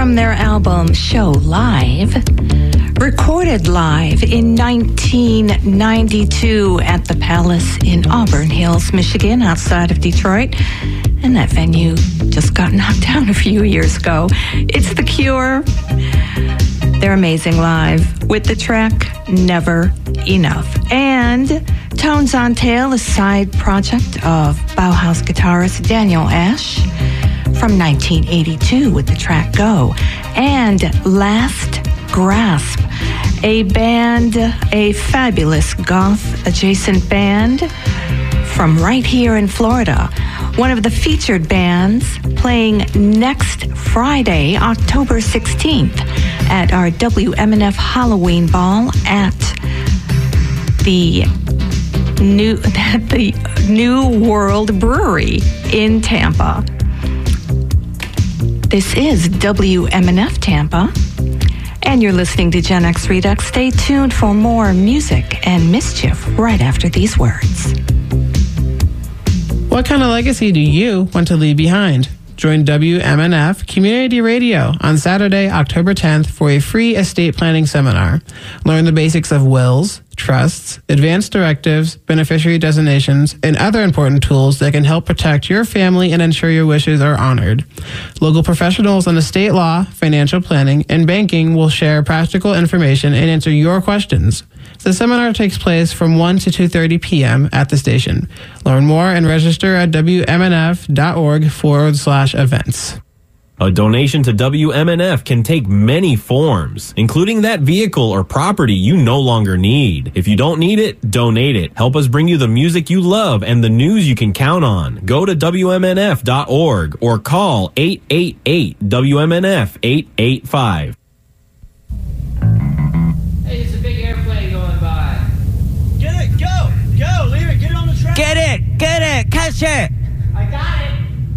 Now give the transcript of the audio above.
from their album Show Live, recorded live in 1992 at the Palace in Auburn Hills, Michigan, outside of Detroit. And that venue just got knocked down a few years ago. It's The Cure. They're amazing live with the track Never Enough. And Tones on Tail, a side project of Bauhaus guitarist Daniel Ash from 1982 with the track Go. And Last Grasp, a band, a fabulous goth-adjacent band from right here in Florida. One of the featured bands playing next Friday, October 16th, at our WMNF Halloween Ball at the New World Brewery in Tampa. This is WMNF Tampa, and you're listening to Gen X Redux. Stay tuned for more music and mischief right after these words. What kind of legacy do you want to leave behind? Join WMNF Community Radio on Saturday, October 10th for a free estate planning seminar. Learn the basics of wills, trusts, advanced directives, beneficiary designations, and other important tools that can help protect your family and ensure your wishes are honored. Local professionals on estate law, financial planning, and banking will share practical information and answer your questions. The seminar takes place from 1 to 2:30 p.m. at the station. Learn more and register at wmnf.org/events. A donation to WMNF can take many forms, including that vehicle or property you no longer need. If you don't need it, donate it. Help us bring you the music you love and the news you can count on. Go to WMNF.org or call 888-WMNF-885. Hey, it's a big airplane going by. Get it, go, leave it, get it on the track. Get it, catch it.